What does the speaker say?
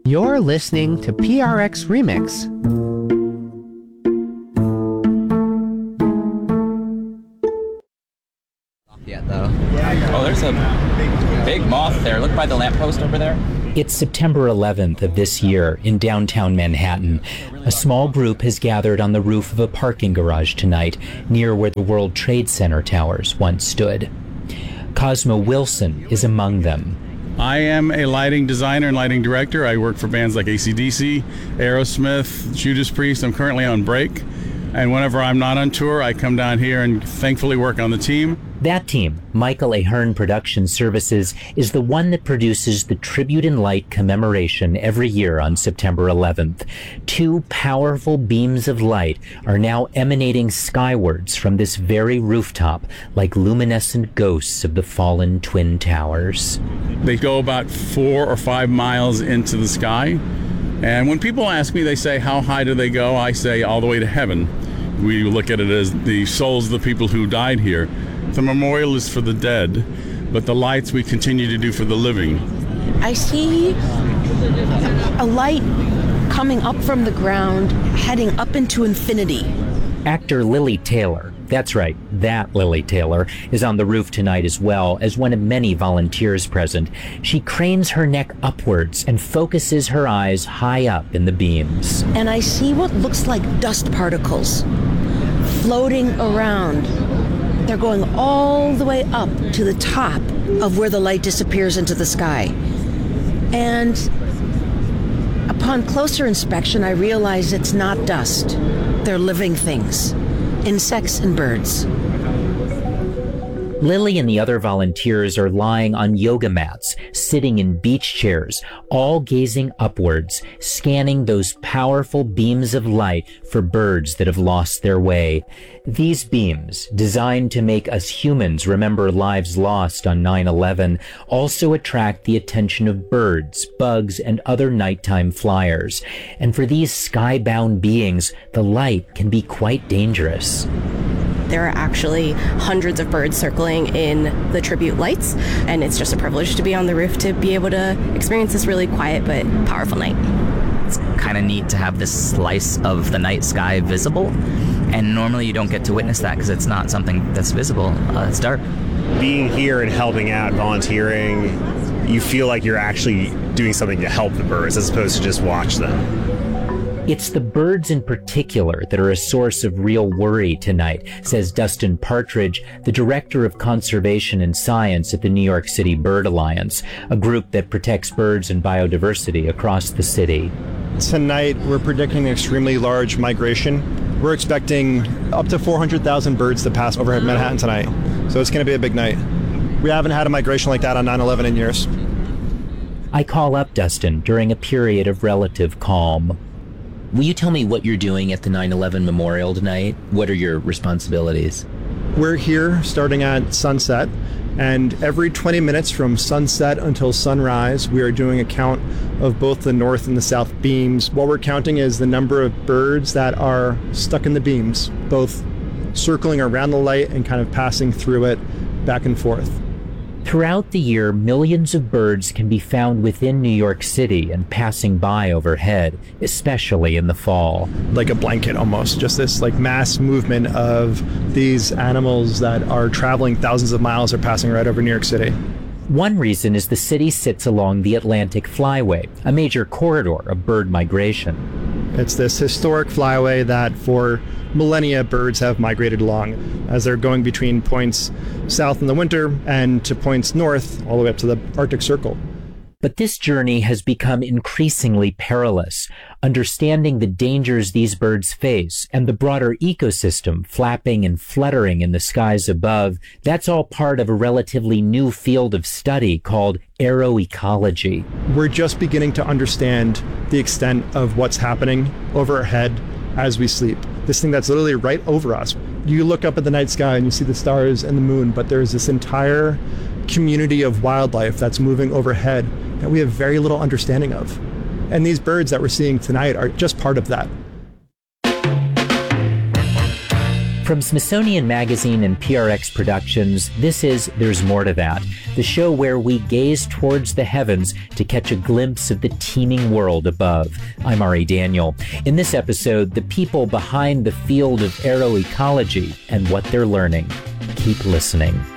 You're listening to PRX Remix. Yet though. Oh, there's a big moth there. Look by the lamppost over there. It's September 11th of this year in downtown Manhattan. A small group has gathered on the roof of a parking garage tonight near where the World Trade Center towers once stood. Cosmo Wilson is among them. I am a lighting designer and lighting director. I work for bands like AC/DC, Aerosmith, Judas Priest. I'm currently on break. And whenever I'm not on tour, I come down here and thankfully work on the team. That team, Michael Ahern Production Services, is the one that produces the Tribute in Light commemoration every year on September 11th. Two powerful beams of light are now emanating skywards from this very rooftop like luminescent ghosts of the fallen Twin Towers. They go about 4 or 5 miles into the sky. And when people ask me, they say, how high do they go? I say, all the way to heaven. We look at it as the souls of the people who died here. The memorial is for the dead, but the lights we continue to do for the living. I see a light coming up from the ground, heading up into infinity. Actor Lili Taylor, that's right, that Lili Taylor, is on the roof tonight as well as one of many volunteers present. She cranes her neck upwards and focuses her eyes high up in the beams. And I see what looks like dust particles floating around. They're going all the way up to the top of where the light disappears into the sky. And upon closer inspection, I realize it's not dust. They're living things, insects and birds. Lili and the other volunteers are lying on yoga mats, sitting in beach chairs, all gazing upwards, scanning those powerful beams of light for birds that have lost their way. These beams, designed to make us humans remember lives lost on 9/11, also attract the attention of birds, bugs, and other nighttime flyers. And for these skybound beings, the light can be quite dangerous. There are actually hundreds of birds circling in the tribute lights, and it's just a privilege to be on the roof to be able to experience this really quiet but powerful night. It's kind of neat to have this slice of the night sky visible, and normally you don't get to witness that because it's not something that's visible. It's dark. Being here and helping out, volunteering, you feel like you're actually doing something to help the birds as opposed to just watch them. It's the birds in particular that are a source of real worry tonight, says Dustin Partridge, the director of conservation and science at the New York City Bird Alliance, a group that protects birds and biodiversity across the city. Tonight, we're predicting an extremely large migration. We're expecting up to 400,000 birds to pass overhead Manhattan tonight. So it's going to be a big night. We haven't had a migration like that on 9/11 in years. I call up Dustin during a period of relative calm. Will you tell me what you're doing at the 9/11 Memorial tonight? What are your responsibilities? We're here starting at sunset, and every 20 minutes from sunset until sunrise, we are doing a count of both the north and the south beams. What we're counting is the number of birds that are stuck in the beams, both circling around the light and kind of passing through it back and forth. Throughout the year, millions of birds can be found within New York City and passing by overhead, especially in the fall. Like a blanket almost, just this like mass movement of these animals that are traveling thousands of miles or passing right over New York City. One reason is the city sits along the Atlantic Flyway, a major corridor of bird migration. It's this historic flyway that for millennia birds have migrated along as they're going between points south in the winter and to points north all the way up to the Arctic Circle. But this journey has become increasingly perilous. Understanding the dangers these birds face and the broader ecosystem flapping and fluttering in the skies above, that's all part of a relatively new field of study called aeroecology. We're just beginning to understand the extent of what's happening overhead as we sleep. This thing that's literally right over us. You look up at the night sky and you see the stars and the moon, but there's this entire community of wildlife that's moving overhead that we have very little understanding of. And these birds that we're seeing tonight are just part of that. From Smithsonian Magazine and PRX Productions, this is There's More to That, the show where we gaze towards the heavens to catch a glimpse of the teeming world above. I'm Ari Daniel. In this episode, the people behind the field of aeroecology and what they're learning. Keep listening.